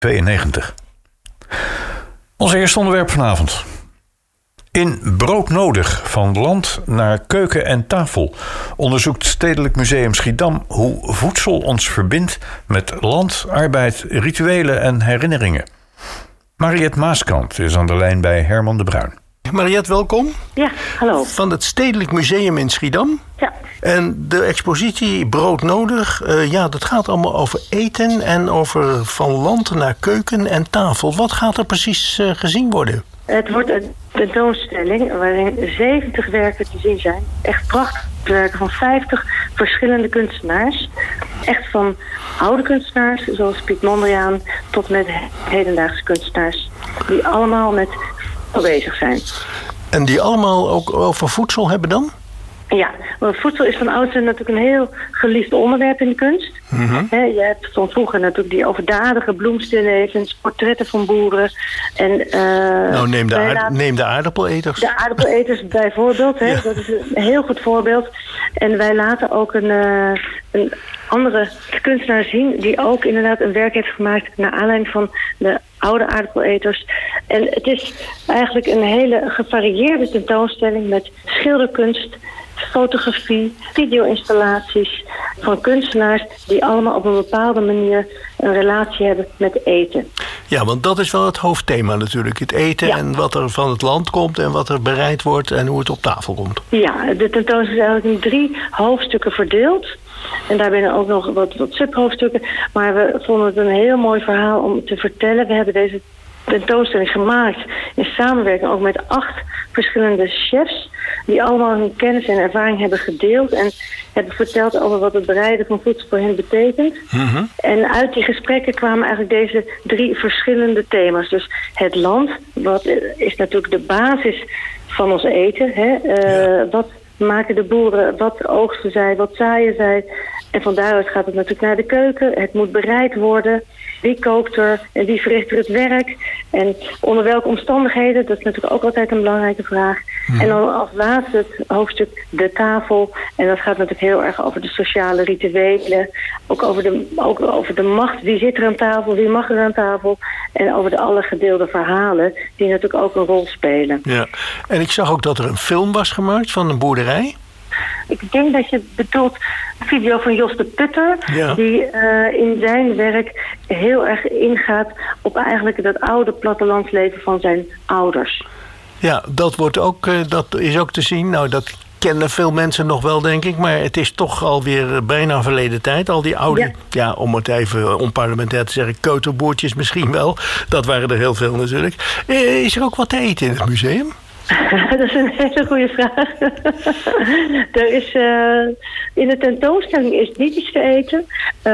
92. Ons eerste onderwerp vanavond. In Broodnodig, van land naar keuken en tafel, onderzoekt Stedelijk Museum Schiedam hoe voedsel ons verbindt met land, arbeid, rituelen en herinneringen. Mariette Maaskant is aan de lijn bij Herman de Bruin. Mariette, welkom. Ja, hallo. Van het Stedelijk Museum in Schiedam. Ja. En de expositie Broodnodig, dat gaat allemaal over eten en over van land naar keuken en tafel. Wat gaat er precies gezien worden? Het wordt een tentoonstelling waarin 70 werken te zien zijn. Echt prachtige werken van 50 verschillende kunstenaars. Echt van oude kunstenaars, zoals Piet Mondriaan, tot met hedendaagse kunstenaars. Die allemaal met bezig zijn. En die allemaal ook over voedsel hebben dan? Ja, want voedsel is van oudsher natuurlijk een heel geliefd onderwerp in de kunst. Mm-hmm. Je hebt van vroeger natuurlijk die overdadige bloemstillevens, portretten van boeren. En, neem de aardappeleters. De aardappeleters bijvoorbeeld, Ja. Dat is een heel goed voorbeeld. En wij laten ook een andere kunstenaar zien die ook inderdaad een werk heeft gemaakt naar aanleiding van de oude aardappeleters. En het is eigenlijk een hele gevarieerde tentoonstelling met schilderkunst, fotografie, video-installaties van kunstenaars die allemaal op een bepaalde manier een relatie hebben met eten. Ja, want dat is wel het hoofdthema natuurlijk. Het eten en wat er van het land komt en wat er bereid wordt en hoe het op tafel komt. Ja, de tentoonstelling is eigenlijk in 3 hoofdstukken verdeeld. En daarbinnen ook nog wat subhoofdstukken. Maar we vonden het een heel mooi verhaal om te vertellen. We hebben deze tentoonstelling gemaakt in samenwerking ook met 8 verschillende chefs die allemaal hun kennis en ervaring hebben gedeeld en hebben verteld over wat het bereiden van voedsel voor hen betekent. Mm-hmm. En uit die gesprekken kwamen eigenlijk deze 3 verschillende thema's. Dus het land, wat is natuurlijk de basis van ons eten. Wat maken de boeren, wat oogsten zij, wat zaaien zij. En van daaruit gaat het natuurlijk naar de keuken. Het moet bereid worden. Wie kookt er en wie verricht er het werk? En onder welke omstandigheden? Dat is natuurlijk ook altijd een belangrijke vraag. En dan als laatste het hoofdstuk de tafel. En dat gaat natuurlijk heel erg over de sociale rituelen. Ook over de macht. Wie zit er aan tafel? Wie mag er aan tafel? En over de alle gedeelde verhalen die natuurlijk ook een rol spelen. Ja. En ik zag ook dat er een film was gemaakt van een boerderij. Ik denk dat je bedoelt een video van Jos de Putter, Ja. die in zijn werk heel erg ingaat op eigenlijk dat oude plattelandsleven van zijn ouders. Ja, dat is ook te zien. Nou, dat kennen veel mensen nog wel, denk ik. Maar het is toch alweer bijna verleden tijd. Al die oude, om het even onparlementair te zeggen, keuterboertjes misschien wel. Dat waren er heel veel natuurlijk. Is er ook wat te eten in het museum? Dat is een hele goede vraag. Er is, in de tentoonstelling is niet iets te eten.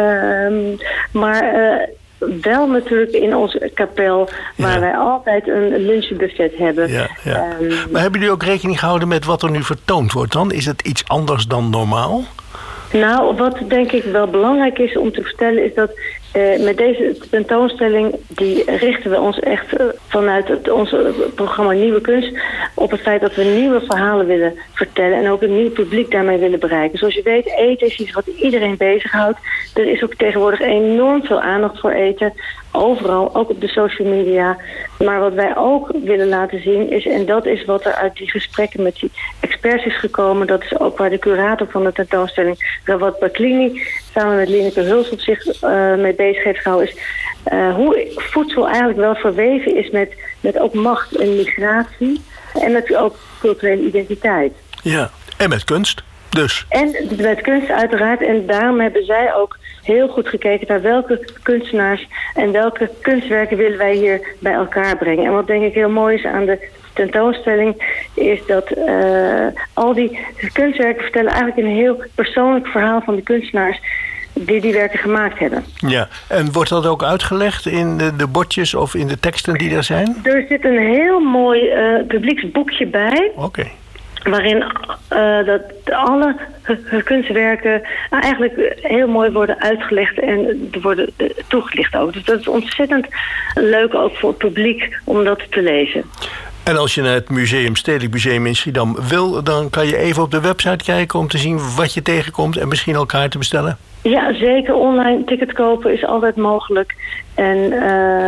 Maar wel natuurlijk in onze kapel, waar wij altijd een lunchbuffet hebben. Ja. Maar hebben jullie ook rekening gehouden met wat er nu vertoond wordt dan? Is het iets anders dan normaal? Nou, wat denk ik wel belangrijk is om te vertellen is dat met deze tentoonstelling die richten we ons echt vanuit ons programma Nieuwe Kunst op het feit dat we nieuwe verhalen willen vertellen en ook een nieuw publiek daarmee willen bereiken. Zoals je weet, eten is iets wat iedereen bezighoudt. Er is ook tegenwoordig enorm veel aandacht voor eten. Overal, ook op de social media. Maar wat wij ook willen laten zien is, en dat is wat er uit die gesprekken met die experts is gekomen, dat is ook waar de curator van de tentoonstelling, Rawat Baklini, samen met Lineke Hulsop zich mee bezig heeft gehouden, is hoe voedsel eigenlijk wel verweven is met ook macht en migratie en natuurlijk ook culturele identiteit. Ja, en met kunst dus. En met kunst uiteraard. En daarom hebben zij ook heel goed gekeken naar welke kunstenaars en welke kunstwerken willen wij hier bij elkaar brengen. En wat denk ik heel mooi is aan de tentoonstelling is dat al die kunstwerken vertellen eigenlijk een heel persoonlijk verhaal van de kunstenaars die werken gemaakt hebben. Ja, en wordt dat ook uitgelegd in de bordjes of in de teksten die er zijn? Er zit een heel mooi publieksboekje bij. Oké. Waarin dat alle kunstwerken eigenlijk heel mooi worden uitgelegd en worden toegelicht ook. Dus dat is ontzettend leuk ook voor het publiek om dat te lezen. En als je naar het Stedelijk Museum in Schiedam wil, dan kan je even op de website kijken om te zien wat je tegenkomt en misschien al kaarten bestellen. Ja, zeker. Online ticket kopen is altijd mogelijk. En